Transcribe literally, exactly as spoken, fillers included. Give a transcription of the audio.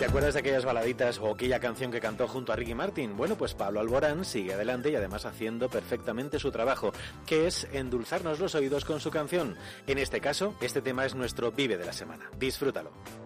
¿Te acuerdas de aquellas baladitas o aquella canción que cantó junto a Ricky Martin? Bueno, pues Pablo Alborán sigue adelante y además haciendo perfectamente su trabajo, que es endulzarnos los oídos con su canción. En este caso, este tema es nuestro Vive de la semana. Disfrútalo.